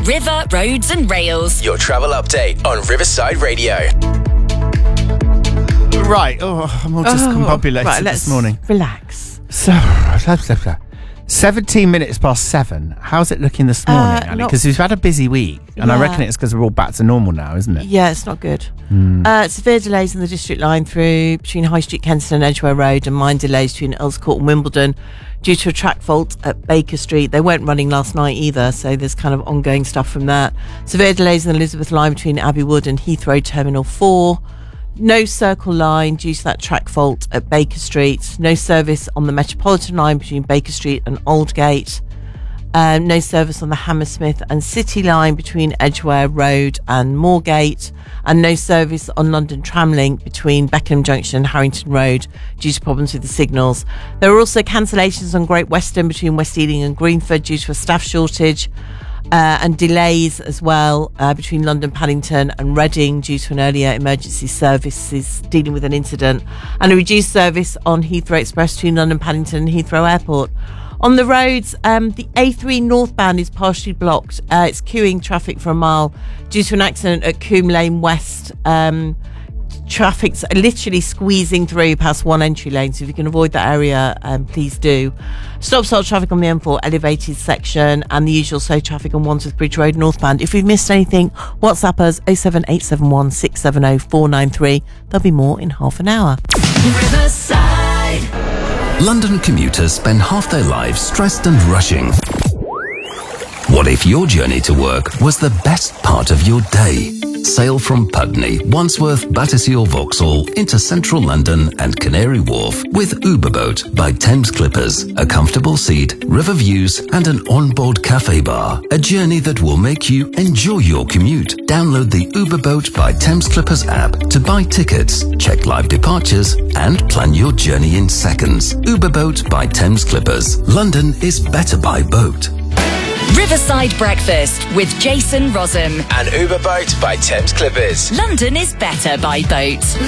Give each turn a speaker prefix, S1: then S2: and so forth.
S1: River, Roads and Rails.
S2: Your travel update on Riverside Radio.
S3: Right. Oh, I'm all discombobulated this morning.
S4: Relax.
S3: So, 17 minutes past 7. How's it looking this morning, Ali? Because we've had a busy week, and I reckon it's because we're all back to normal now, isn't it?
S4: Yeah, it's not good. Severe delays in the district line through between High Street, Kensington and Edgware Road, and mine delays between Earls Court and Wimbledon due to a track fault at Baker Street. They weren't running last night either, so there's kind of ongoing stuff from that. Severe delays in the Elizabeth line between Abbey Wood and Heathrow Terminal 4. No Circle line due to that track fault at Baker Street. No service on the Metropolitan line between Baker Street and Aldgate. No service on the Hammersmith and City line between Edgware Road and Moorgate. And no service on London Tramlink between Beckenham Junction and Harrington Road due to problems with the signals. There were also cancellations on Great Western between West Ealing and Greenford due to a staff shortage. And delays as well between London Paddington and Reading due to an earlier emergency services dealing with an incident, and a reduced service on Heathrow Express between London Paddington and Heathrow Airport. On the roads, the A3 northbound is partially blocked. It's queuing traffic for a mile due to an accident at Coombe Lane West. Traffic's literally squeezing through past one entry lane, so if you can avoid that area, please do. Stop-start traffic on the M4 elevated section, and the usual slow traffic on Wandsworth Bridge Road northbound. If we've missed anything, WhatsApp us 07871 670 493. There'll be more in half an hour.
S1: Riverside.
S5: London commuters spend half their lives stressed and rushing. What if your journey to work was the best part of your day? Sail from Putney, Wandsworth, Battersea or Vauxhall into central London and Canary Wharf with Uberboat by Thames Clippers. A comfortable seat, river views and an onboard cafe bar. A journey that will make you enjoy your commute. Download the Uberboat by Thames Clippers app to buy tickets, check live departures and plan your journey in seconds. Uberboat by Thames Clippers. London is better by boat.
S1: Riverside Breakfast with Jason Rossum.
S2: And Uberboat by Thames Clippers.
S1: London is better by boat.